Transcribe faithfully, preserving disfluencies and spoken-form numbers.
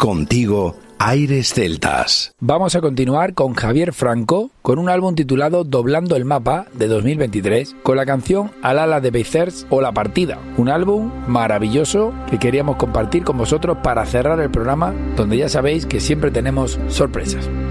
Contigo, Aires Celtas. Vamos a continuar con Javier Franco, con un álbum titulado Doblando el Mapa, de dos mil veintitrés, con la canción Al ala de Beizers o La Partida. Un álbum maravilloso que queríamos compartir con vosotros para cerrar el programa, donde ya sabéis que siempre tenemos sorpresas.